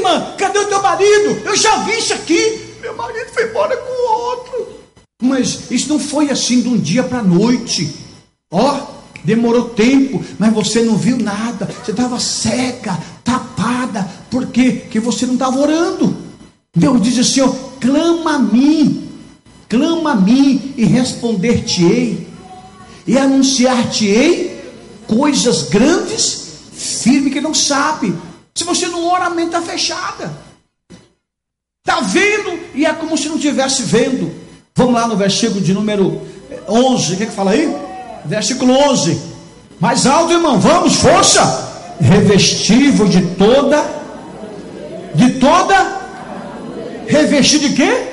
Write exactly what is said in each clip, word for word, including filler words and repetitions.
irmã, cadê o teu marido? Eu já vi isso aqui. Meu marido foi embora com o outro. Mas isso não foi assim de um dia para a noite. Ó, demorou tempo, mas você não viu nada. Você estava cega, tapada. Por quê? Porque você não estava orando. Deus diz assim, ó, clama a mim, clama a mim e responder-te-ei, e anunciar-te-ei coisas grandes, firme que não sabe. Se você não ora, a mente está fechada. Está vendo e é como se não estivesse vendo. Vamos lá no versículo de número onze, o que é que fala aí? Versículo onze, mais alto, irmão, vamos, força. Revestível de toda, de toda, revestido de quê?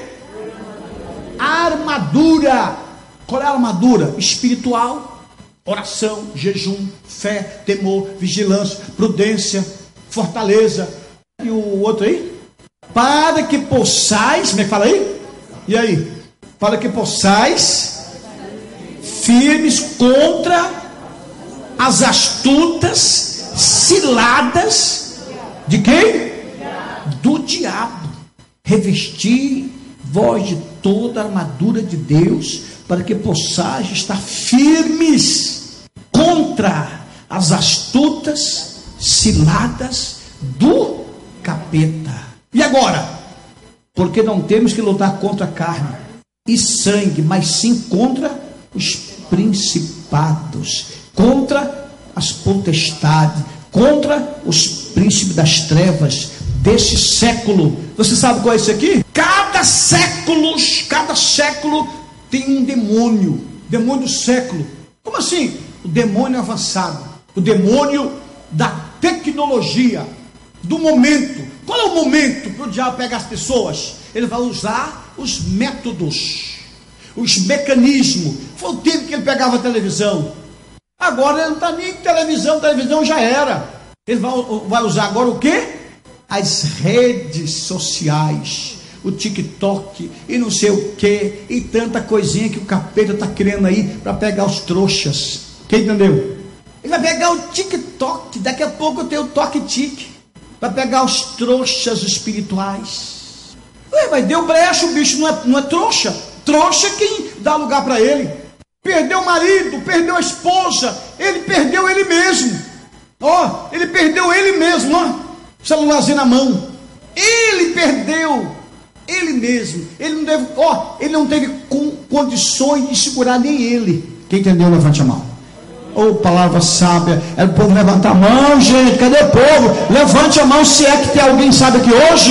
Armadura. Qual é a armadura? Espiritual. Oração, jejum, fé, temor, vigilância, prudência, fortaleza. E o outro aí? Para que possais, como é que fala aí? E aí? Para que possais firmes contra as astutas ciladas de quem? Do diabo. Revestir vós de toda a armadura de Deus, para que possais estar firmes contra as astutas ciladas do capeta. E agora? Porque não temos que lutar contra a carne e sangue, mas sim contra os principados, contra as potestades, contra os príncipes das trevas desse século. Você sabe qual é isso aqui? Cada século, cada século tem um demônio, demônio do século. Como assim? O demônio avançado, o demônio da tecnologia, do momento. Qual é o momento para o diabo pegar as pessoas? Ele vai usar os métodos, os mecanismos. Foi o tempo que ele pegava a televisão. Agora ele não está nem em televisão, televisão já era. Ele vai, vai usar agora o quê? As redes sociais, o TikTok e não sei o que, e tanta coisinha que o capeta está querendo aí para pegar os trouxas. Quem entendeu? Ele vai pegar o TikTok, daqui a pouco tem o toque-tique, para pegar os trouxas espirituais. Ué, mas deu brecha, o bicho não é, não é trouxa. Trouxa é quem dá lugar para ele. Perdeu o marido, perdeu a esposa, ele perdeu ele mesmo. Ó, ele perdeu ele mesmo, ó. Celularzinho na mão. Ele perdeu ele mesmo. Ele não teve, ó, ele não teve com, condições de segurar nem ele. Quem entendeu, levante a mão. Oh, palavra sábia. É o povo levantar a mão, gente. Cadê o povo? Levante a mão se é que tem alguém sabe aqui hoje.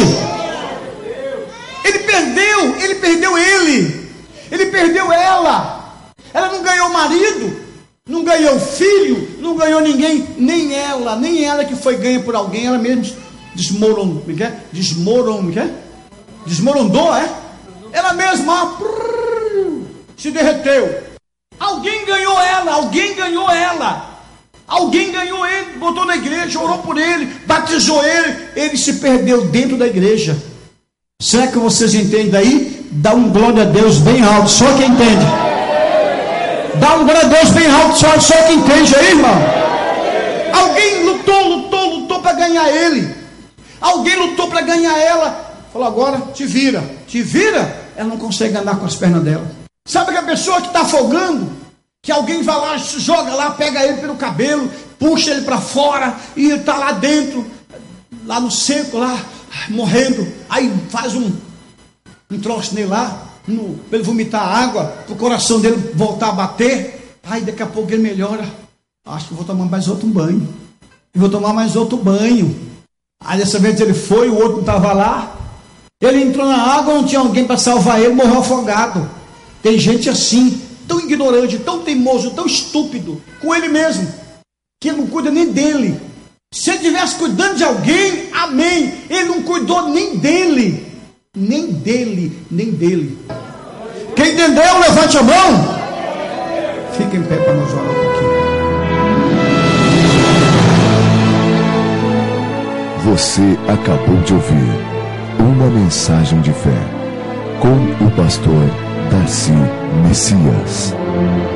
Ele perdeu, ele perdeu ele. Ele perdeu ela. Ela não ganhou marido, não ganhou filho, não ganhou ninguém, nem ela, nem ela que foi ganha por alguém, ela mesma desmoronou, desmoronou, desmoronou, é? Ela mesma prrr, se derreteu. Alguém ganhou ela, alguém ganhou ela, alguém ganhou ele, botou na igreja, orou por ele, batizou ele, ele se perdeu dentro da igreja. Será que vocês entendem aí? Dá um glória a Deus bem alto, só quem entende. Dá um glória a Deus bem alto, só, só quem entende aí, irmão. Alguém lutou, lutou, lutou para ganhar ele. Alguém lutou para ganhar ela. Falou, agora te vira, te vira. Ela não consegue andar com as pernas dela. Sabe que a pessoa que está afogando, que alguém vai lá, joga lá, pega ele pelo cabelo, puxa ele para fora e ele está lá dentro, lá no seco, lá, morrendo. Aí faz um, um troço nele lá, no, para ele vomitar água, para o coração dele voltar a bater. Aí daqui a pouco ele melhora. Acho que vou tomar mais outro banho. E vou tomar mais outro banho. Aí dessa vez ele foi, o outro não estava lá. Ele entrou na água, não tinha alguém para salvar ele, morreu afogado. Tem gente assim, tão ignorante, tão teimoso, tão estúpido com ele mesmo, que ele não cuida nem dele. Se ele estivesse cuidando de alguém, amém. Ele não cuidou nem dele. Nem dele, nem dele. Quem entendeu, levante a mão. Fica em pé para nós orar um pouquinho. Você acabou de ouvir uma mensagem de fé com o pastor Darcy Messias.